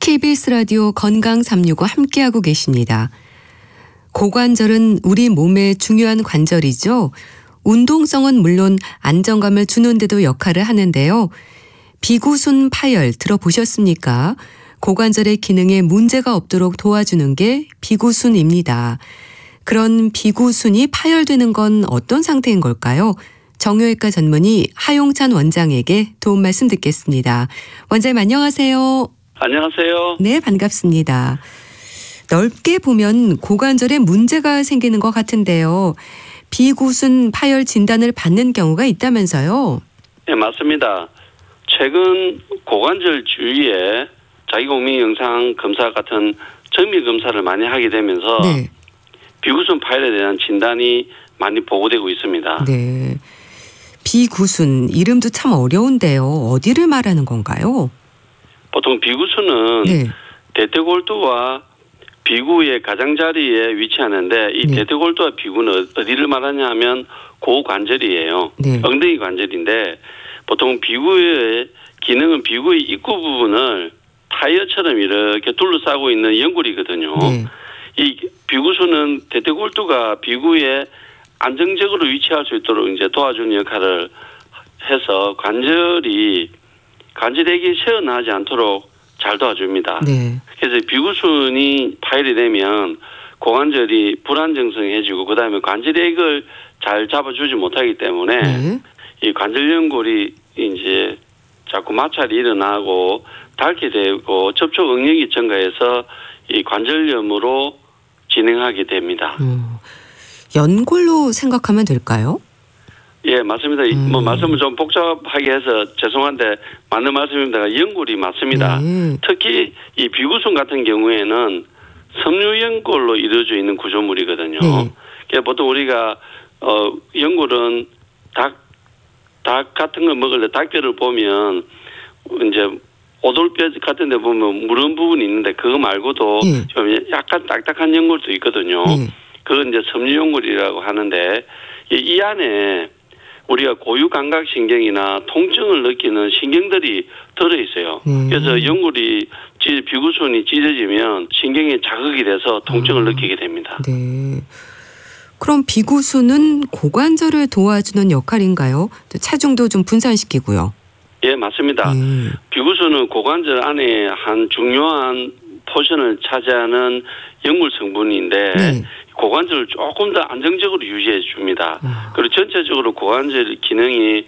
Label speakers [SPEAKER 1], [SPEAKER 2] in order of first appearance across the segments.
[SPEAKER 1] KBS 라디오 건강 365 함께하고 계십니다. 고관절은 우리 몸의 중요한 관절이죠. 운동성은 물론 안정감을 주는 데도 역할을 하는데요. 비구순 파열 들어보셨습니까? 고관절의 기능에 문제가 없도록 도와주는 게 비구순입니다. 그런 비구순이 파열되는 건 어떤 상태인 걸까요? 정형외과 전문의 하용찬 원장에게 도움 말씀 듣겠습니다. 원장님 안녕하세요.
[SPEAKER 2] 안녕하세요.
[SPEAKER 1] 네, 반갑습니다. 넓게 보면 고관절에 문제가 생기는 것 같은데요. 비구순 파열 진단을 받는 경우가 있다면서요?
[SPEAKER 2] 네, 맞습니다. 최근 고관절 주위에 자기공명 영상 검사 같은 정밀 검사를 많이 하게 되면서
[SPEAKER 1] 네.
[SPEAKER 2] 비구순 파열에 대한 진단이 많이 보고되고 있습니다.
[SPEAKER 1] 네. 비구순 이름도 참 어려운데요. 어디를 말하는 건가요?
[SPEAKER 2] 보통 비구순은
[SPEAKER 1] 네.
[SPEAKER 2] 대퇴골두와 비구의 가장자리에 위치하는데 이
[SPEAKER 1] 네.
[SPEAKER 2] 대퇴골두와 비구는 어디를 말하냐 하면 고관절이에요.
[SPEAKER 1] 네.
[SPEAKER 2] 엉덩이 관절인데 보통 비구의 기능은 비구의 입구 부분을 타이어처럼 이렇게 둘러싸고 있는 연골이거든요.
[SPEAKER 1] 네.
[SPEAKER 2] 이 비구순은 대퇴골두가 비구에 안정적으로 위치할 수 있도록 이제 도와주는 역할을 해서 관절액이 새어나지 않도록 잘 도와줍니다.
[SPEAKER 1] 네.
[SPEAKER 2] 그래서 비구순이 파열이 되면 고관절이 불안정성해지고 그다음에 관절액을 잘 잡아주지 못하기 때문에
[SPEAKER 1] 네.
[SPEAKER 2] 이 관절 연골이 이제 자꾸 마찰이 일어나고 닳게 되고 접촉 응력이 증가해서 이 관절염으로 진행하게 됩니다.
[SPEAKER 1] 연골로 생각하면 될까요?
[SPEAKER 2] 예, 맞습니다. 뭐 말씀을 좀 복잡하게 해서 죄송한데 맞는 말씀입니다. 연골이 맞습니다.
[SPEAKER 1] 네.
[SPEAKER 2] 특히 이 비구순 같은 경우에는 섬유연골로 이루어져 있는 구조물이거든요.
[SPEAKER 1] 네.
[SPEAKER 2] 그러니까 보통 우리가 연골은 닭 같은 거 먹을 때 닭뼈를 보면 이제 오돌뼈 같은 데 보면 무른 부분이 있는데 그거 말고도
[SPEAKER 1] 네.
[SPEAKER 2] 좀 약간 딱딱한 연골도 있거든요.
[SPEAKER 1] 네.
[SPEAKER 2] 그건 이제 섬유연골이라고 하는데 이 안에 우리가 고유감각신경이나 통증을 느끼는 신경들이 들어있어요. 그래서 연골이 비구순이 찢어지면 신경에 자극이 돼서 통증을 느끼게 됩니다.
[SPEAKER 1] 네. 그럼 비구순은 고관절을 도와주는 역할인가요? 또 체중도 좀 분산시키고요.
[SPEAKER 2] 예, 맞습니다. 비구순은 고관절 안에 한 중요한 포션을 차지하는 역물 성분인데
[SPEAKER 1] 네.
[SPEAKER 2] 고관절을 조금 더 안정적으로 유지해 줍니다. 그리고 전체적으로 고관절 기능이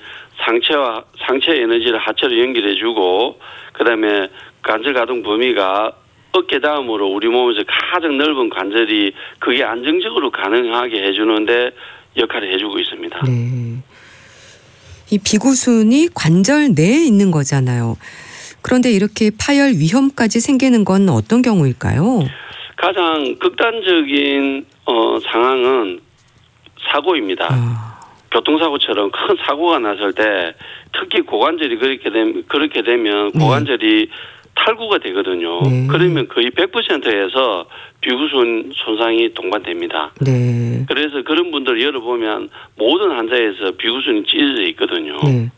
[SPEAKER 2] 상체 에너지를 하체로 연결해 주고 그다음에 관절 가동 범위가 어깨 다음으로 우리 몸에서 가장 넓은 관절이 그게 안정적으로 가능하게 해주는데 역할을 해주고 있습니다.
[SPEAKER 1] 네. 이 비구순이 관절 내에 있는 거잖아요. 그런데 이렇게 파열 위험까지 생기는 건 어떤 경우일까요?
[SPEAKER 2] 가장 극단적인 상황은 사고입니다. 교통사고처럼 큰 사고가 났을 때 특히 고관절이 그렇게 되면 고관절이 탈구가 되거든요.
[SPEAKER 1] 네.
[SPEAKER 2] 그러면 거의 100%에서 비구순 손상이 동반됩니다.
[SPEAKER 1] 네.
[SPEAKER 2] 그래서 그런 분들 열어보면 모든 환자에서 비구순이 찢어져 있거든요.
[SPEAKER 1] 네.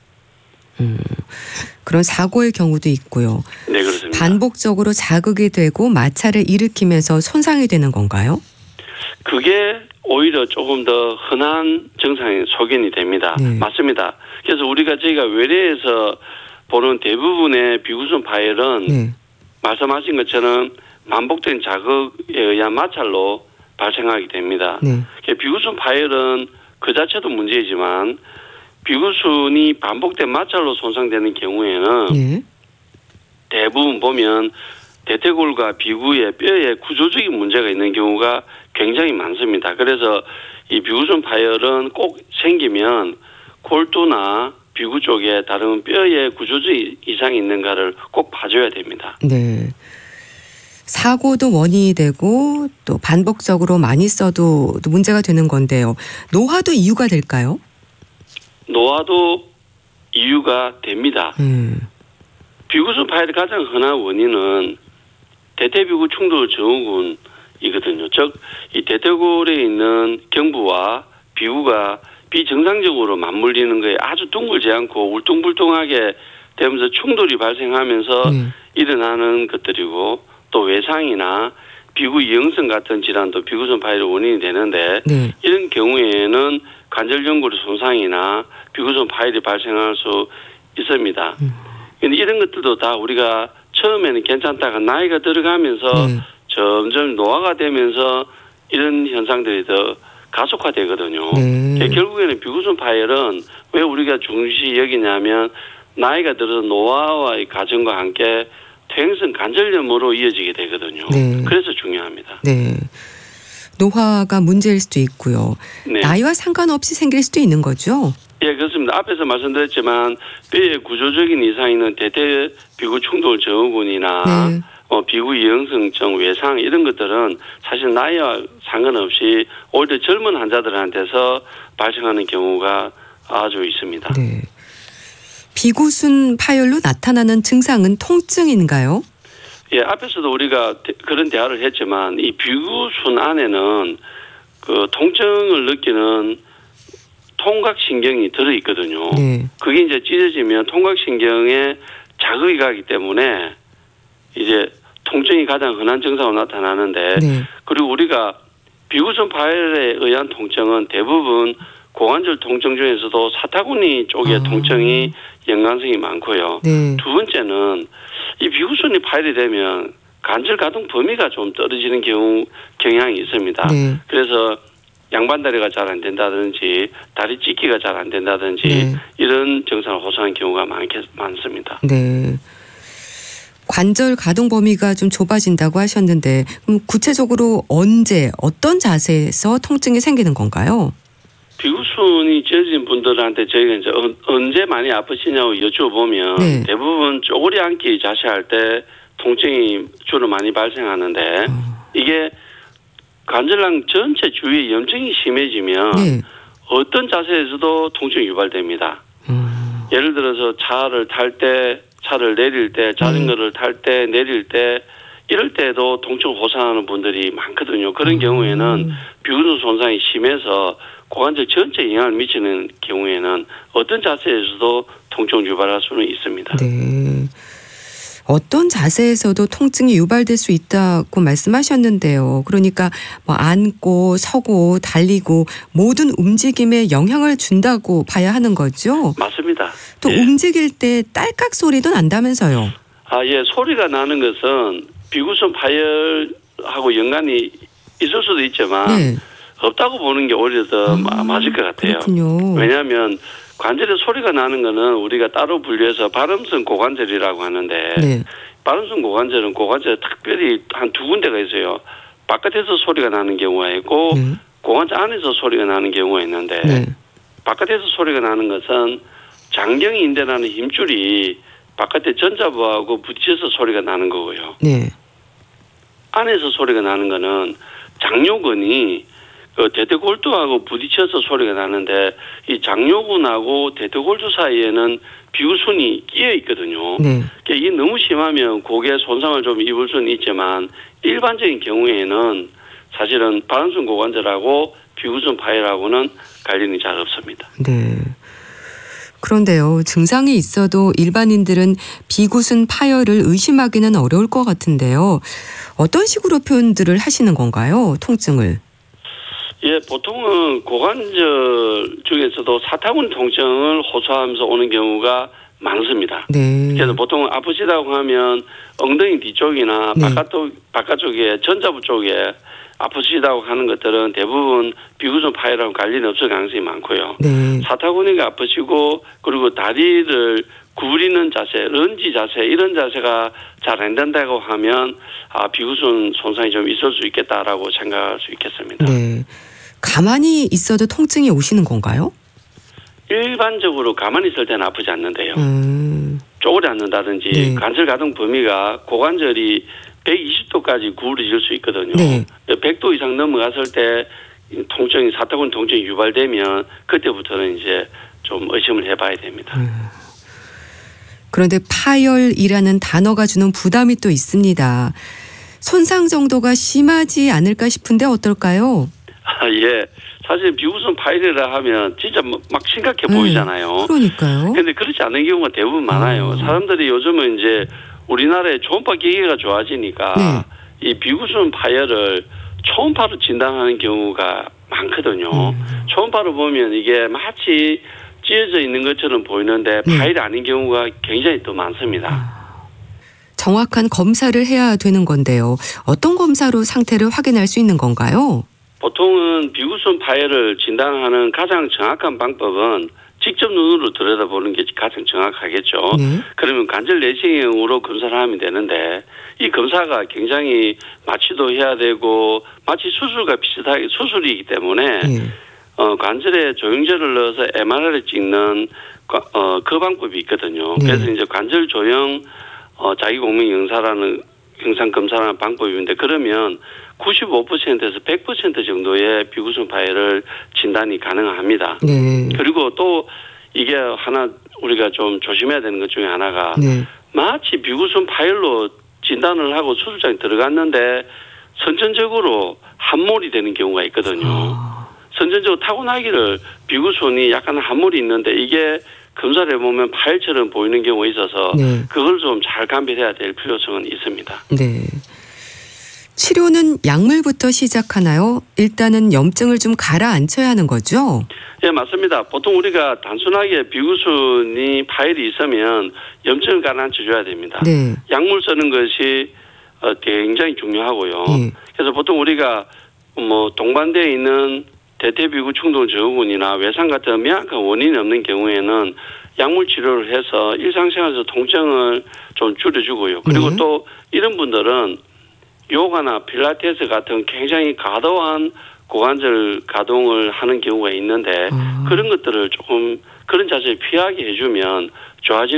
[SPEAKER 1] 그런 사고의 경우도 있고요.
[SPEAKER 2] 네, 그렇습니다.
[SPEAKER 1] 반복적으로 자극이 되고 마찰을 일으키면서 손상이 되는 건가요?
[SPEAKER 2] 그게 오히려 조금 더 흔한 증상에 소견이 됩니다.
[SPEAKER 1] 네.
[SPEAKER 2] 맞습니다. 그래서 저희가 외래에서 보는 대부분의 비구순 파열은
[SPEAKER 1] 네.
[SPEAKER 2] 말씀하신 것처럼 반복된 자극에 의한 마찰로 발생하게 됩니다.
[SPEAKER 1] 네.
[SPEAKER 2] 비구순 파열은 그 자체도 문제이지만 비구순이 반복된 마찰로 손상되는 경우에는
[SPEAKER 1] 네.
[SPEAKER 2] 대부분 보면 대퇴골과 비구의 뼈에 구조적인 문제가 있는 경우가 굉장히 많습니다. 그래서 이 비구순 파열은 꼭 생기면 골두나 비구 쪽에 다른 뼈에 구조적 이상이 있는가를 꼭 봐줘야 됩니다.
[SPEAKER 1] 네. 사고도 원인이 되고 또 반복적으로 많이 써도 또 문제가 되는 건데요. 노화도 이유가 될까요?
[SPEAKER 2] 노화도 이유가 됩니다. 비구순 파열의 가장 흔한 원인은 대퇴비구 충돌 증후군이거든요. 즉, 이 대퇴골에 있는 경부와 비구가 비정상적으로 맞물리는 거에 아주 둥글지 않고 울퉁불퉁하게 되면서 충돌이 발생하면서
[SPEAKER 1] 네.
[SPEAKER 2] 일어나는 것들이고 또 외상이나 비구 이형성 같은 질환도 비구성 파열의 원인이 되는데
[SPEAKER 1] 네.
[SPEAKER 2] 이런 경우에는 관절 연골의 손상이나 비구성 파열이 발생할 수 있습니다. 근데 이런 것들도 다 우리가 처음에는 괜찮다가 나이가 들어가면서
[SPEAKER 1] 네.
[SPEAKER 2] 점점 노화가 되면서 이런 현상들이 더 가속화되거든요.
[SPEAKER 1] 네.
[SPEAKER 2] 결국에는 비구성 파열은 왜 우리가 중시 여기냐면 나이가 들어서 노화와의 과정과 함께 퇴행성 관절염으로 이어지게 되거든요.
[SPEAKER 1] 네.
[SPEAKER 2] 그래서 중요합니다.
[SPEAKER 1] 네. 노화가 문제일 수도 있고요.
[SPEAKER 2] 네.
[SPEAKER 1] 나이와 상관없이 생길 수도 있는 거죠?
[SPEAKER 2] 예, 그렇습니다. 앞에서 말씀드렸지만 뼈의 구조적인 이상이 있는 대퇴 비구 충돌 증후군이나
[SPEAKER 1] 네.
[SPEAKER 2] 비구 이형성증, 외상 이런 것들은 사실 나이와 상관없이 오히려 젊은 환자들한테서 발생하는 경우가 아주 있습니다.
[SPEAKER 1] 네. 비구순 파열로 나타나는 증상은 통증인가요?
[SPEAKER 2] 예, 앞에서도 우리가 그런 대화를 했지만 이 비구순 안에는 그 통증을 느끼는 통각신경이 들어 있거든요.
[SPEAKER 1] 네.
[SPEAKER 2] 그게 이제 찢어지면 통각신경에 자극이 가기 때문에 이제 통증이 가장 흔한 증상으로 나타나는데
[SPEAKER 1] 네.
[SPEAKER 2] 그리고 우리가 비구성 파열에 의한 통증은 대부분 고관절 통증 중에서도 사타구니 쪽의 통증이 연관성이 많고요.
[SPEAKER 1] 네.
[SPEAKER 2] 두 번째는 이 비구순이 파열이 되면 관절 가동 범위가 좀 떨어지는 경향이 있습니다.
[SPEAKER 1] 네.
[SPEAKER 2] 그래서 양반다리가 잘 안 된다든지 다리 찢기가 잘 안 된다든지
[SPEAKER 1] 네.
[SPEAKER 2] 이런 증상을 호소하는 경우가 많습니다.
[SPEAKER 1] 네. 관절 가동 범위가 좀 좁아진다고 하셨는데 그럼 구체적으로 언제 어떤 자세에서 통증이 생기는 건가요?
[SPEAKER 2] 비구순이 찢어진 분들한테 저희가 이제 언제 많이 아프시냐고 여쭤보면
[SPEAKER 1] 네.
[SPEAKER 2] 대부분 쪼그리 앉기 자세할 때 통증이 주로 많이 발생하는데 이게 관절랑 전체 주위에 염증이 심해지면
[SPEAKER 1] 네.
[SPEAKER 2] 어떤 자세에서도 통증이 유발됩니다. 예를 들어서 차를 탈 때, 차를 내릴 때, 자전거를 탈 때, 내릴 때 이럴 때도 통증 호소하는 분들이 많거든요. 그런 경우에는 비구순 손상이 심해서 고관절 전체에 영향을 미치는 경우에는 어떤 자세에서도 통증을 유발할 수는 있습니다.
[SPEAKER 1] 네. 어떤 자세에서도 통증이 유발될 수 있다고 말씀하셨는데요. 그러니까 뭐 앉고 서고 달리고 모든 움직임에 영향을 준다고 봐야 하는 거죠.
[SPEAKER 2] 맞습니다.
[SPEAKER 1] 또
[SPEAKER 2] 예.
[SPEAKER 1] 움직일 때 딸깍 소리도 난다면서요.
[SPEAKER 2] 아, 예. 소리가 나는 것은 비구성 파열하고 연관이 있을 수도 있지만
[SPEAKER 1] 네.
[SPEAKER 2] 없다고 보는 게 오히려 더 맞을 것 같아요.
[SPEAKER 1] 그렇군요.
[SPEAKER 2] 왜냐하면 관절에 소리가 나는 거는 우리가 따로 분류해서 발음성 고관절이라고 하는데
[SPEAKER 1] 네.
[SPEAKER 2] 발음성 고관절은 고관절에 특별히 한 두 군데가 있어요. 바깥에서 소리가 나는 경우가 있고
[SPEAKER 1] 네.
[SPEAKER 2] 고관절 안에서 소리가 나는 경우가 있는데
[SPEAKER 1] 네.
[SPEAKER 2] 바깥에서 소리가 나는 것은 장경인대라는 힘줄이 바깥에 전자부하고 부딪혀서 소리가 나는 거고요.
[SPEAKER 1] 네.
[SPEAKER 2] 안에서 소리가 나는 거는 장요근이 그 대퇴골두하고 부딪혀서 소리가 나는데 이 장요근하고 대퇴골두 사이에는 비구순이 끼어 있거든요.
[SPEAKER 1] 네.
[SPEAKER 2] 그러니까 이게 너무 심하면 곡에 손상을 좀 입을 수는 있지만 일반적인 경우에는 사실은 발음성 고관절하고 비구순 파열하고는 관련이 잘 없습니다.
[SPEAKER 1] 네. 그런데요, 증상이 있어도 일반인들은 비구순 파열을 의심하기는 어려울 것 같은데요. 어떤 식으로 표현들을 하시는 건가요? 통증을.
[SPEAKER 2] 예, 보통은 고관절 중에서도 사타구니 통증을 호소하면서 오는 경우가 많습니다.
[SPEAKER 1] 네.
[SPEAKER 2] 그래서 보통 아프시다고 하면 엉덩이 뒤쪽이나
[SPEAKER 1] 네.
[SPEAKER 2] 바깥쪽에 전자부 쪽에 아프시다고 하는 것들은 대부분 비구순 파열하고 관련이 없을 가능성이 많고요.
[SPEAKER 1] 네.
[SPEAKER 2] 사타구니가 아프시고 그리고 다리를 구부리는 자세, 런지 자세 이런 자세가 잘 안 된다고 하면 비구순 손상이 좀 있을 수 있겠다라고 생각할 수 있겠습니다.
[SPEAKER 1] 네. 가만히 있어도 통증이 오시는 건가요?
[SPEAKER 2] 일반적으로 가만히 있을 때는 아프지 않는데요. 쪼그려 앉는다든지
[SPEAKER 1] 네.
[SPEAKER 2] 관절 가동 범위가 고관절이 120도까지 구부러질 수 있거든요.
[SPEAKER 1] 네.
[SPEAKER 2] 100도 이상 넘어갔을 때 통증이 사타구니 통증이 유발되면 그때부터는 이제 좀 의심을 해봐야 됩니다.
[SPEAKER 1] 그런데 파열이라는 단어가 주는 부담이 또 있습니다. 손상 정도가 심하지 않을까 싶은데 어떨까요?
[SPEAKER 2] 예. 사실 비구성 파열이라 하면 진짜 막 심각해 보이잖아요.
[SPEAKER 1] 그러니까요.
[SPEAKER 2] 근데 그렇지 않은 경우가 대부분 많아요. 사람들이 요즘은 이제 우리나라의 초음파 기계가 좋아지니까
[SPEAKER 1] 네.
[SPEAKER 2] 이 비구성 파열을 초음파로 진단하는 경우가 많거든요. 초음파로 보면 이게 마치 찢어져 있는 것처럼 보이는데
[SPEAKER 1] 네.
[SPEAKER 2] 파열이 아닌 경우가 굉장히 또 많습니다.
[SPEAKER 1] 정확한 검사를 해야 되는 건데요. 어떤 검사로 상태를 확인할 수 있는 건가요?
[SPEAKER 2] 보통은 비구성 파열을 진단하는 가장 정확한 방법은 직접 눈으로 들여다보는 게 가장 정확하겠죠.
[SPEAKER 1] 네.
[SPEAKER 2] 그러면 관절 내시경으로 검사를 하면 되는데 이 검사가 굉장히 마취도 해야 되고 마치 수술과 비슷하게 수술이기 때문에
[SPEAKER 1] 네.
[SPEAKER 2] 관절에 조영제를 넣어서 MRI를 찍는 그 방법이 있거든요.
[SPEAKER 1] 네.
[SPEAKER 2] 그래서 이제 관절 조영 자기공명 영상 검사라는 방법인데 그러면 95%에서 100% 정도의 비구성 파열을 진단이 가능합니다.
[SPEAKER 1] 네.
[SPEAKER 2] 그리고 또 이게 하나 우리가 좀 조심해야 되는 것 중에 하나가
[SPEAKER 1] 네.
[SPEAKER 2] 마치 비구성 파열로 진단을 하고 수술장에 들어갔는데 선천적으로 함몰이 되는 경우가 있거든요. 선천적으로 타고나기를 비구성이 약간 함몰이 있는데 이게 검사를 해보면 파열처럼 보이는 경우가 있어서
[SPEAKER 1] 네.
[SPEAKER 2] 그걸 좀 잘 감별해야 될 필요성은 있습니다.
[SPEAKER 1] 네. 치료는 약물부터 시작하나요? 일단은 염증을 좀 가라앉혀야 하는 거죠?
[SPEAKER 2] 예, 맞습니다. 보통 우리가 단순하게 비구순이 파열이 있으면 염증을 가라앉혀줘야 됩니다.
[SPEAKER 1] 네.
[SPEAKER 2] 약물 쓰는 것이 굉장히 중요하고요.
[SPEAKER 1] 네.
[SPEAKER 2] 그래서 보통 우리가 동반되어 있는 대퇴비구 충동 증후군이나 외상 같은 명확한 원인이 없는 경우에는 약물 치료를 해서 일상생활에서 통증을 좀 줄여주고요. 그리고
[SPEAKER 1] 네.
[SPEAKER 2] 또 이런 분들은 요가나 필라테스 같은 굉장히 과도한 고관절 가동을 하는 경우가 있는데 그런 것들을 조금 그런 자세를 피하게 해주면 좋아지는